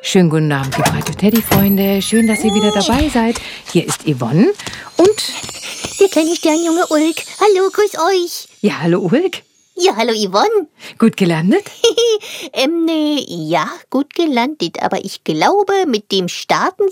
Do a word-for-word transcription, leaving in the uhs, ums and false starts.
Schönen guten Abend, liebe Radio Teddy-Freunde. Schön, dass ihr wieder dabei seid. Hier ist Yvonne und... der kleine Sternjunge Ulk. Hallo, grüß euch. Ja, hallo Ulk. Ja, hallo Yvonne. Gut gelandet? ähm, ne, ja, gut gelandet. Aber ich glaube, mit dem Starten